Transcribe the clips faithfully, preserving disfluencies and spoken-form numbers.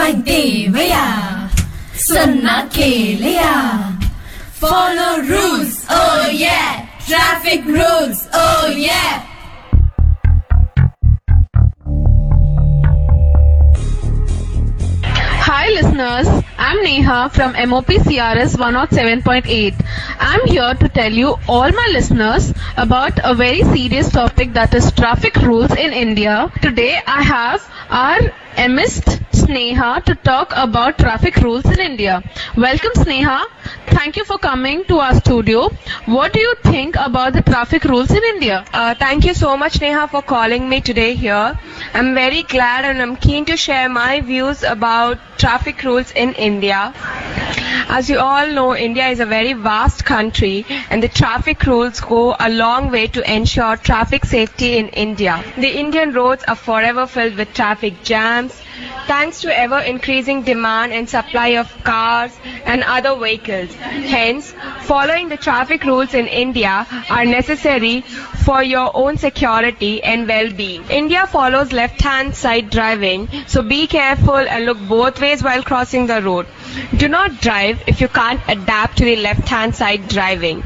देवया सुनना खेलया follow rules oh yeah traffic rules oh yeah Hi listeners, I'm Neha from M O P C R S one oh seven point eight. I'm here to tell you all my listeners about a very serious topic, that is traffic rules in India. Today I have our emist Sneha to talk about traffic rules in India. Welcome Sneha. Thank you for coming to our studio. What do you think about the traffic rules in India? Uh, thank you so much Neha for calling me today here. I'm very glad and I'm keen to share my views about traffic rules in India. As you all know, India is a very vast country and the traffic rules go a long way to ensure traffic safety in India. The Indian roads are forever filled with traffic jams thanks to ever increasing demand and supply of cars and other vehicles. Hence, following the traffic rules in India are necessary for your own security and well-being. India follows left-hand side driving, so be careful and look both ways while crossing the road. Do not drive if you can't adapt to the left-hand side driving.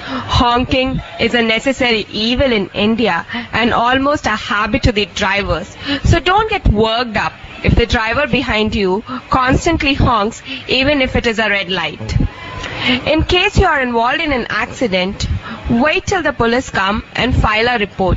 Honking is a necessary evil in India and almost a habit to the drivers. So don't get worked up if the driver behind you constantly honks even if it is a red light. In case you are involved in an accident, wait till the police come and file a report.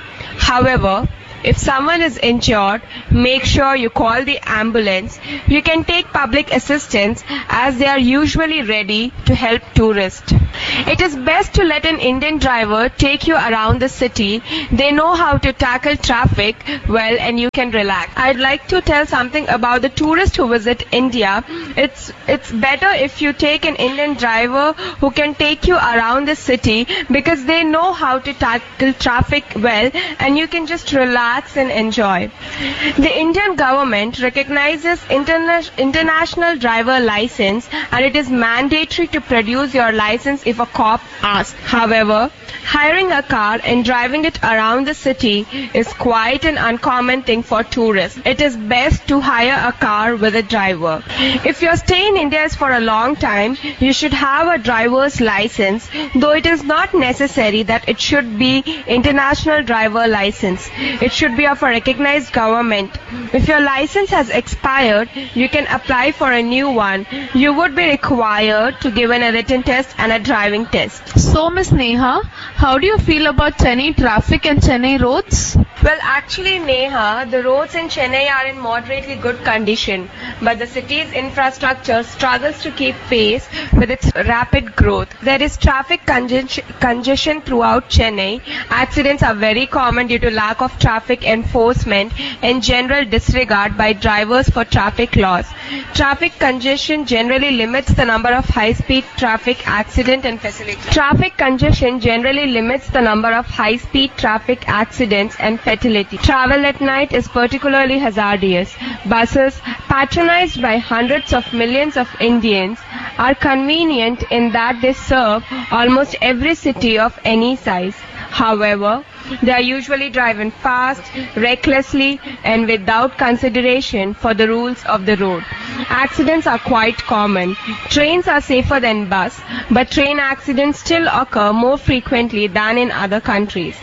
However, if someone is injured, make sure you call the ambulance. You can take public assistance as they are usually ready to help tourists. It is best to let an Indian driver take you around the city. They know how to tackle traffic well and you can relax. I'd like to tell something about the tourists who visit India. It's it's better if you take an Indian driver who can take you around the city because they know how to tackle traffic well and you can just relax and enjoy. The Indian government recognizes interna- international driver license and it is mandatory to produce your license if a cop asks. However, hiring a car and driving it around the city is quite an uncommon thing for tourists. It is best to hire a car with a driver. If your stay in India is for a long time, you should have a driver's license, though it is not necessary that it should be international driver license. It should be of a recognized government. If your license has expired, you can apply for a new one. You would be required to give a written test and a driving test. So Miss Neha, how do you feel about Chennai traffic and Chennai roads? Well, actually, Neha, the roads in Chennai are in moderately good condition, but the city's infrastructure struggles to keep pace with its rapid growth. There is traffic congestion, congestion throughout Chennai. Accidents are very common due to lack of traffic enforcement and general disregard by drivers for traffic laws. Traffic congestion generally limits the number of high-speed traffic accident and fatalities. Traffic congestion generally limits the number of high-speed traffic accidents and fatalities. Travel at night is particularly hazardous. Buses, patronized by hundreds of millions of Indians, are convenient in that they serve almost every city of any size. However, they are usually driven fast, recklessly, and without consideration for the rules of the road. Accidents are quite common. Trains are safer than bus, but train accidents still occur more frequently than in other countries.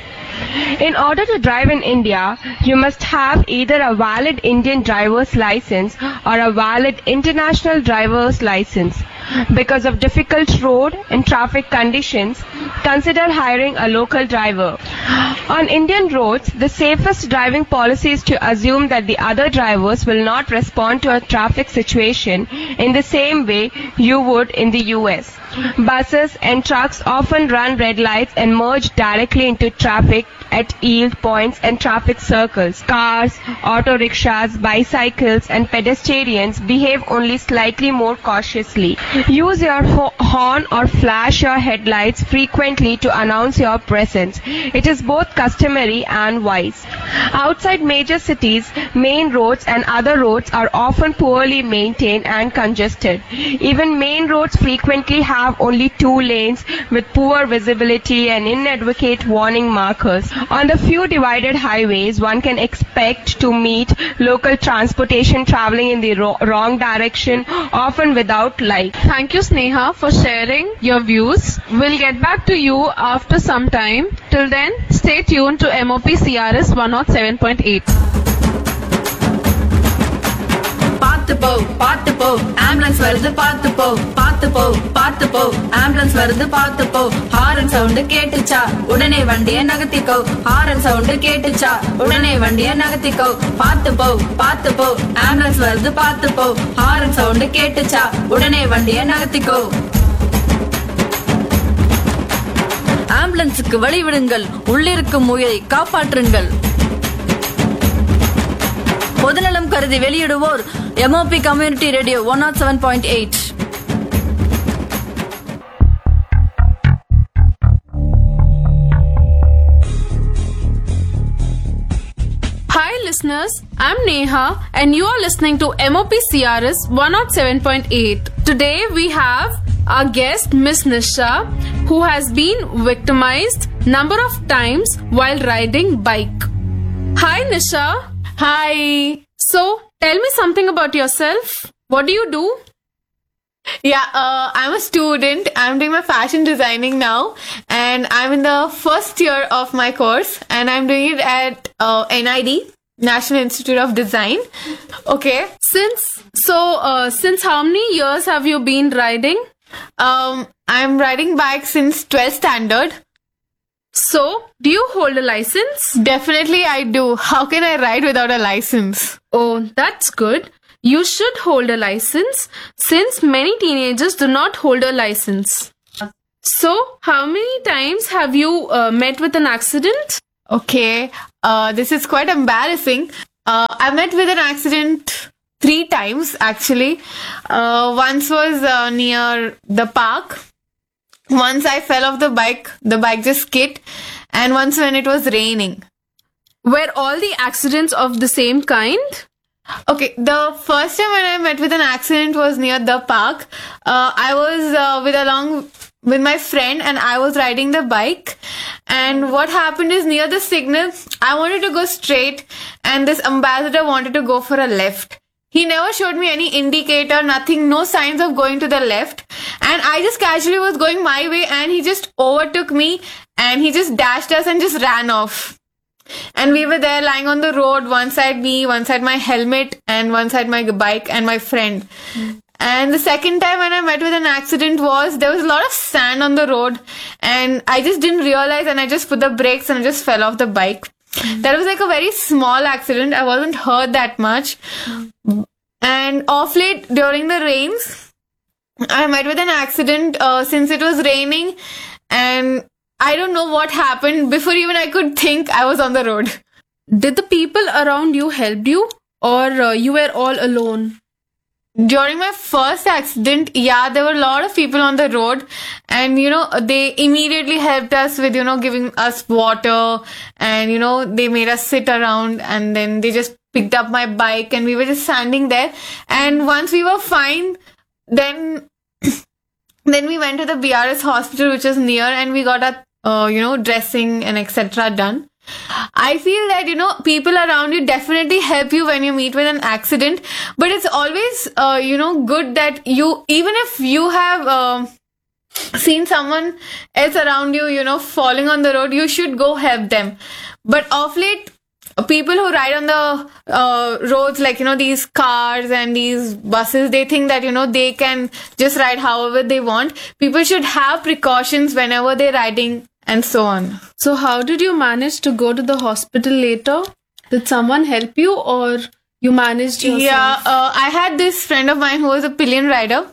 In order to drive in India, you must have either a valid Indian driver's license or a valid international driver's license. Because of difficult road and traffic conditions, consider hiring a local driver. On Indian roads, the safest driving policy is to assume that the other drivers will not respond to a traffic situation in the same way you would in the U S. Buses and trucks often run red lights and merge directly into traffic at yield points and traffic circles. Cars, auto rickshaws, bicycles and pedestrians behave only slightly more cautiously. Use your ho- horn or flash your headlights frequently to announce your presence. It is both customary and wise. Outside major cities, main roads and other roads are often poorly maintained and congested. Even main roads frequently have only two lanes with poor visibility and inadequate warning markers. On the few divided highways, one can expect to meet local transportation traveling in the ro- wrong direction, often without light. Thank you, Sneha, for sharing your views. We'll get back to you after some time. Till then, stay tuned to M O P C R S one oh seven point eight. பார்த்து போ பார்த்து போ ambulance வருது பார்த்து போ பார்த்து போ பார்த்து போ ஆம்புலன்ஸ் வருது பார்த்து போ ஹாரன் சவுண்ட் கேட்டுச்சா உடனே வண்டிய நகர்த்திக்கோ ஹாரன் சவுண்ட் கேட்டுச்சா உடனே வண்டிய நகர்த்திக்கோ பார்த்து போ பார்த்து போ ஆம்புலன்ஸ் வருது பார்த்து போ ஹாரன் சவுண்ட் கேட்டுச்சா உடனே வண்டிய நகர்த்திக்கோ ஆம்புலன்ஸுக்கு வழி விடுங்கள் உள்ளிருக்கும் உயிரை காப்பாற்றுங்கள் பொதுநலம் கருதி வெளியிடுவோர் M O P Community Radio one oh seven point eight. Hi listeners, I'm Neha and you are listening to M O P C R S one oh seven point eight. Today we have our guest Miss Nisha, who has been victimized number of times while riding bike. Hi Nisha. Hi. So, tell me something about yourself. What do you do? Yeah, uh, I'm a student. I'm doing my fashion designing now, and I'm in the first year of my course, and I'm doing it at uh, N I D, National Institute of Design. Okay. Since so, uh, since how many years have you been riding? Um, I'm riding bike since twelfth standard. So, do you hold a license? Definitely I do. How can I ride without a license? Oh, that's good. You should hold a license since many teenagers do not hold a license. So, how many times have you uh, met with an accident? Okay, uh, this is quite embarrassing. Uh, I met with an accident three times actually. Uh, once was uh, near the park. Once I fell off the bike, the bike just skid, and once when it was raining. Were all the accidents of the same kind? Okay, the first time when I met with an accident was near the park. Uh, I was uh, with along with my friend and I was riding the bike. And what happened is near the signal, I wanted to go straight and this ambassador wanted to go for a left. He never showed me any indicator, nothing, no signs of going to the left. And I just casually was going my way and he just overtook me and he just dashed us and just ran off. And we were there lying on the road, one side me, one side my helmet, and one side my bike and my friend. Mm. And the second time when I met with an accident was, there was a lot of sand on the road and I just didn't realize and I just put the brakes and I just fell off the bike. Mm. That was like a very small accident. I wasn't hurt that much. Mm. And off late during the rains, I met with an accident uh, since it was raining and I don't know what happened. Before even I could think, I was on the road. Did the people around you help you or uh, you were all alone? During my first accident, yeah, there were a lot of people on the road and, you know, they immediately helped us with, you know, giving us water and, you know, they made us sit around and then they just picked up my bike and we were just standing there. And once we were fine, then, then we went to the B R S hospital, which is near, and we got our, uh, you know, dressing and et cetera done. I feel that, you know, people around you definitely help you when you meet with an accident, but it's always, uh, you know, good that you, even if you have uh, seen someone else around you, you know, falling on the road, you should go help them. But of late, people who ride on the uh, roads, like, you know, these cars and these buses, they think that, you know, they can just ride however they want. People should have precautions whenever they're riding and so on. So how did you manage to go to the hospital later? Did someone help you or you managed yourself? Yeah, uh, I had this friend of mine who was a pillion rider.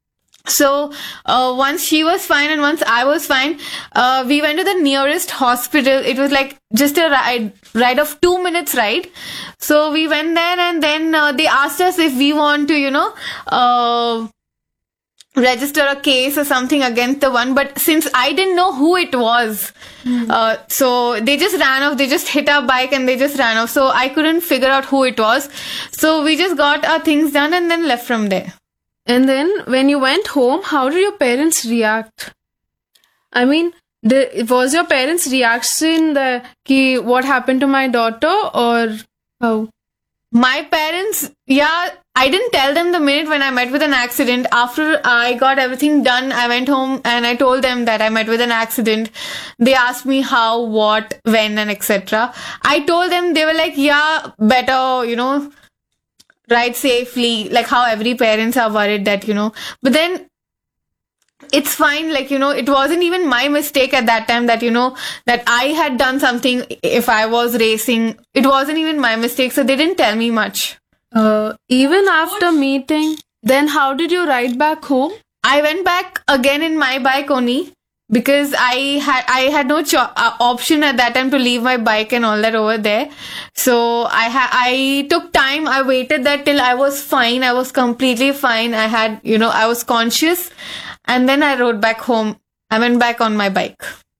So uh, once she was fine and once I was fine, uh, we went to the nearest hospital. It was like just a ride, ride of two minutes ride. So we went there and then uh, they asked us if we want to, you know, uh, register a case or something against the one. But since I didn't know who it was, mm. uh, so they just ran off. They just hit our bike and they just ran off. So I couldn't figure out who it was. So we just got our things done and then left from there. And then when you went home, how did your parents react? I mean, Did, was your parents' reaction the ki what happened to my daughter or how? My parents, yeah, I didn't tell them the minute when I met with an accident. After I got everything done, I went home and I told them that I met with an accident. They asked me how, what, when, and et cetera. I told them, they were like, yeah, better, you know, ride safely, like how every parents are worried that, you know. But then it's fine, like, you know, it wasn't even my mistake at that time that, you know, that I had done something if I was racing. It wasn't even my mistake, so they didn't tell me much. Uh, even after meeting, then how did you ride back home? I went back again in my bike only because I had I had no cho- uh, option at that time to leave my bike and all that over there. So I ha- I took time. I waited there till I was fine. I was completely fine. I had, you know, I was conscious. And then I rode back home. I went back on my bike.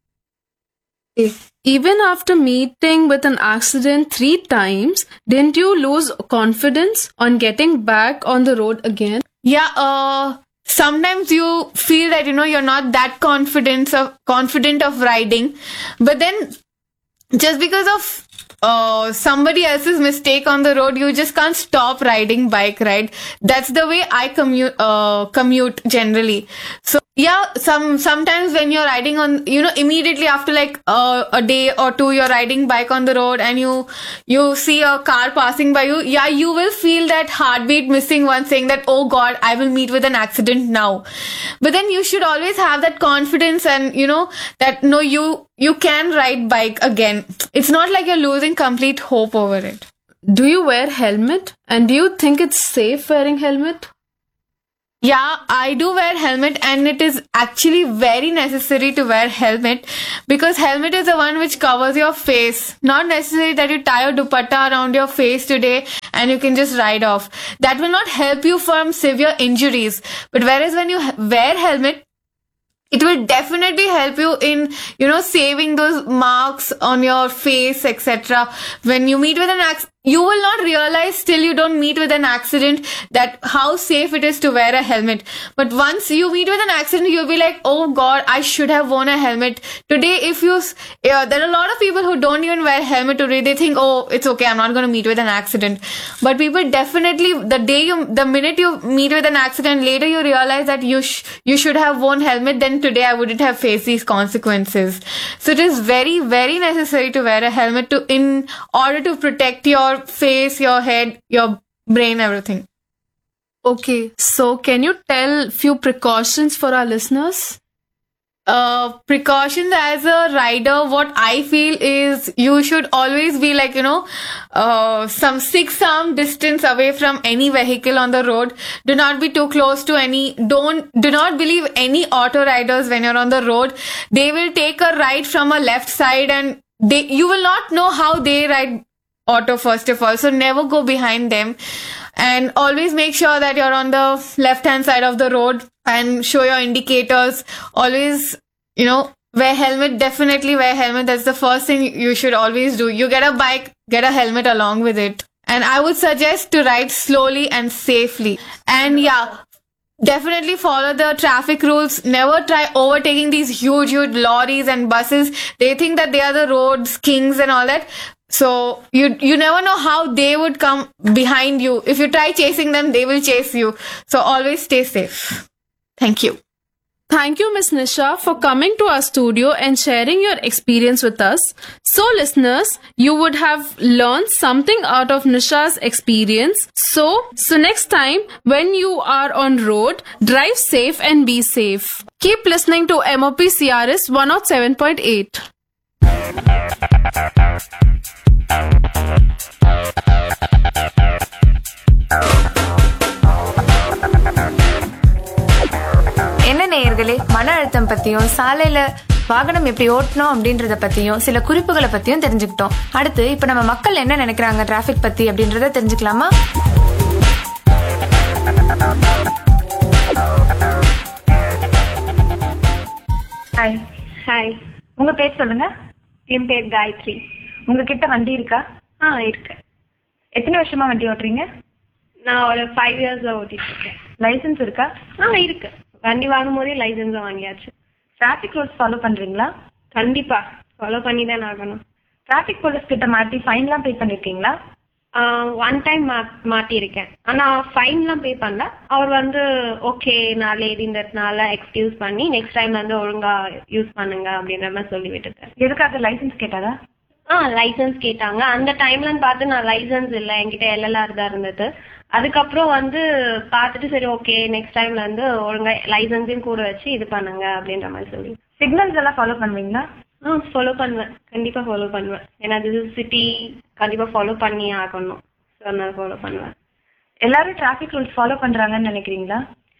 Even after meeting with an accident three times, didn't you lose confidence on getting back on the road again? Yeah, uh, sometimes you feel that, you know, you're not that confident of, confident of riding. But then just because of uh, somebody else's mistake on the road, you just can't stop riding bike, right? That's the way I commute, uh, commute generally. So yeah, some sometimes when you're riding on, you know, immediately after like uh, a day or two, you're riding bike on the road and you you see a car passing by you. Yeah, you will feel that heartbeat missing one, saying that, oh God, I will meet with an accident now. But then you should always have that confidence and, you know, that no, you you can ride bike again. It's not like you're losing complete hope over it. Do you wear helmet? And do you think it's safe wearing helmet? Yeah, I do wear helmet and it is actually very necessary to wear helmet because helmet is the one which covers your face. Not necessary that you tie a dupatta around your face today and you can just ride off. That will not help you from severe injuries. But whereas when you wear helmet, it will definitely help you in, you know, saving those marks on your face, et cetera. When you meet with an accident, you will not realize till you don't meet with an accident that how safe it is to wear a helmet. But once you meet with an accident, you'll be like, oh God, I should have worn a helmet. Today, if you, uh, there are a lot of people who don't even wear helmet today. They think, oh, it's okay, I'm not going to meet with an accident. But people definitely, the day you, the minute you meet with an accident, later you realize that you, sh- you should have worn helmet, then today I wouldn't have faced these consequences. So it is very, very necessary to wear a helmet to, in order to protect your face, your head, your brain, everything. Okay, so can you tell few precautions for our listeners? Uh, precautions as a rider, what I feel is you should always be like, you know, uh, some six arm distance away from any vehicle on the road. Do not be too close to any, don't, do not believe any auto riders when you're on the road. They will take a ride from a left side and they, you will not know how they ride auto first of all. So never go behind them. And always make sure that you're on the left hand side of the road and show your indicators. Always, you know, wear helmet. Definitely wear helmet. That's the first thing you should always do. You get a bike, get a helmet along with it. And I would suggest to ride slowly and safely. And yeah, definitely follow the traffic rules. Never try overtaking these huge, huge lorries and buses. They think that they are the roads kings and all that. So you you never know how they would come behind you. If you try chasing them, they will chase you. So always stay safe. Thank you. Thank you, Miss Nisha, for coming to our studio and sharing your experience with us. So, listeners, you would have learned something out of Nisha's experience. So, so next time when you are on road, drive safe and be safe. Keep listening to M O P C R S one oh seven point eight. என்ன நேயர்களே, மன அழுத்தம் பத்தியும் சாலையில வாகனம் எப்படி ஓட்டணும் அப்படின்றத பத்தியும் சில குறிப்புகளை பத்தியும் தெரிஞ்சுக்கிட்டோம். அடுத்து இப்ப நம்ம மக்கள் என்ன நினைக்கிறாங்க டிராபிக் பத்தி அப்படின்றத தெரிஞ்சுக்கலாமா? ஹாய் ஹாய் உங்க பேர் சொல்லுங்க. என் பேர் காயத்ரி. உங்ககிட்ட வண்டி இருக்கா? ஆ இருக்கு. எத்தனை வருஷமா வண்டி ஓட்டுறீங்க? நான் ஒரு ஃபைவ் இயர்ஸ் ஓட்டிட்டு இருக்கேன். லைசன்ஸ் இருக்கா? ஆ இருக்கு. வண்டி வாங்கும் போதே லைசன்ஸ் வாங்கியாச்சு. டிராஃபிக் ரூல்ஸ் ஃபாலோ பண்றீங்களா? கண்டிப்பா ஃபாலோ பண்ணி தான் ஆகணும். டிராஃபிக் போலீஸ் கிட்ட மாட்டி ஃபைன்லாம் பே பண்ணிருக்கீங்களா? One time மாட்டியிருக்கேன். ஆனா ஃபைன்லாம் பே பண்ணல. அவர் வந்து ஓகே நான் லேடின்றதுனால எக்ஸ்கியூஸ் பண்ணி நெக்ஸ்ட் டைம் வந்து ஒழுங்கா யூஸ் பண்ணுங்க அப்படின்ற மாதிரி சொல்லி விட்டுட்டேன். எதுக்காக லைசன்ஸ் கேட்டாரா? ஆ லைசன்ஸ் கேட்டாங்க. அந்த டைம்லன்னு பார்த்து நான் லைசன்ஸ் இல்லை, என்கிட்ட எல்எல்ஆர் தான் இருந்தது. அதுக்கப்புறம் வந்து பார்த்துட்டு சரி ஓகே நெக்ஸ்ட் டைம்ல வந்து ஒழுங்கா லைசன்ஸையும் கூட வச்சு இது பண்ணுங்க அப்படின்ற மாதிரி சொல்லி. சிக்னல்ஸ் எல்லாம் ஃபாலோ பண்ணுவீங்களா? ஆ ஃபாலோ பண்ணுவேன், கண்டிப்பா ஃபாலோ பண்ணுவேன். ஏன்னா இது சிட்டி, கண்டிப்பா ஃபாலோ பண்ணி ஆகணும். ஸோ அதனால ஃபாலோ பண்ணுவேன். எல்லாரும் டிராஃபிக் ரூல்ஸ் ஃபாலோ பண்றாங்கன்னு நினைக்கிறீங்களா?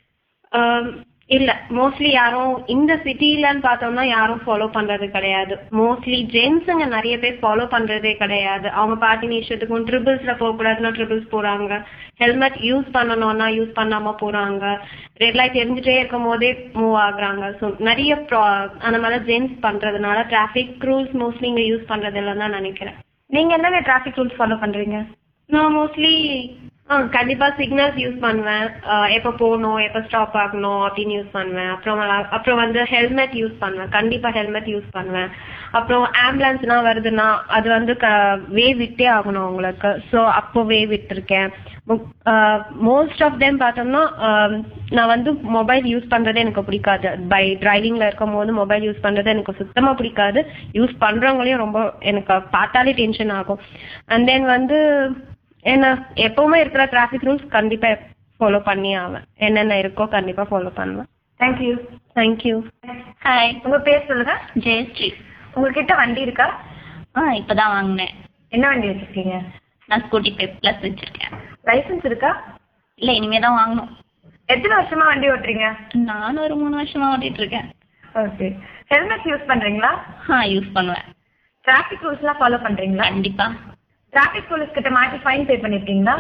இல்ல, மோஸ்ட்லி யாரும் இந்த சிட்டிலன்னு பார்த்தோம்னா யாரும் ஃபாலோ பண்றது கிடையாது. மோஸ்ட்லி ஜென்ஸுங்க நிறைய பேர் ஃபாலோ பண்றதே கிடையாது. அவங்க பாட்டின இஷ்டத்துக்கும் ட்ரிபிள்ஸ்ல போகக்கூடாதுன்னா ட்ரிபிள்ஸ் போறாங்க, ஹெல்மெட் யூஸ் பண்ணணும்னா யூஸ் பண்ணாம போறாங்க, ரெட் லைட் எரிஞ்சுட்டே இருக்கும் போதே மூவ் ஆகுறாங்க. ஸோ நிறைய அந்த மாதிரி ஜென்ஸ் பண்றதுனால டிராஃபிக் ரூல்ஸ் மோஸ்ட்லி இங்க யூஸ் பண்றது இல்லைன்னு தான் நினைக்கிறேன். நீங்க என்னென்ன டிராஃபிக் ரூல்ஸ் ஃபாலோ பண்றீங்க? நான் மோஸ்ட்லி ஆ கண்டிப்பா சிக்னல்ஸ் யூஸ் பண்ணுவேன், எப்போ போகணும் எப்போ ஸ்டாப் ஆகணும் அப்படின்னு யூஸ் பண்ணுவேன். அப்புறம் அப்புறம் வந்து ஹெல்மெட் யூஸ் பண்ணுவேன், கண்டிப்பா ஹெல்மெட் யூஸ் பண்ணுவேன். அப்புறம் ஆம்புலன்ஸ்னா வருதுன்னா அது வந்து வே விட்டே ஆகணும் உங்களுக்கு. ஸோ அப்போ வே விட்டுருக்கேன். மோஸ்ட் ஆஃப் தெம் பார்த்தோம்னா நான் வந்து மொபைல் யூஸ் பண்றதே எனக்கு பிடிக்காது. பை டிரைவிங்ல இருக்கும் போது மொபைல் யூஸ் பண்றது எனக்கு சுத்தமா பிடிக்காது. யூஸ் பண்றவங்களையும் ரொம்ப எனக்கு பார்த்தாலே டென்ஷன் ஆகும். அண்ட் தென் வந்து என்ன எப்பவுமே இருக்கிற டிராஃபிக் ரூல்ஸ் கண்டிப்பா ஃபாலோ பண்ணி ஆவேன். என்னென்ன இருக்கோ கண்டிப்பா ஃபாலோ பண்ணுவேன். தேங்க்யூ. தேங்க்யூ. ஹாய், உங்க பேர் சொல்லுங்க. ஜெயஸ்ரீ. உங்ககிட்ட வண்டி இருக்கா? ஆ இப்பதான் வாங்கினேன். என்ன வண்டி வச்சிருக்கீங்க? நான் ஸ்கூட்டி பிளஸ் வச்சிருக்கேன். லைசன்ஸ் இருக்கா? இல்ல, இனிமே தான் வாங்கணும். எத்தனை வருஷமா வண்டி ஓட்டுறீங்க? நான் ஒரு மூணு வருஷமா ஓட்டிட்டு இருக்கேன். ஓகே. ஹெல்மெட் யூஸ் பண்றீங்களா? ஆ யூஸ் பண்ணுவேன். டிராஃபிக் ரூல்ஸ் எல்லாம் ஃபாலோ பண்றீங்களா? கண்டிப்பா. டிராஃபிக் போலீஸ் கிட்ட மாட்டி ஃபைன் பே பண்ணிருக்கீங்களா?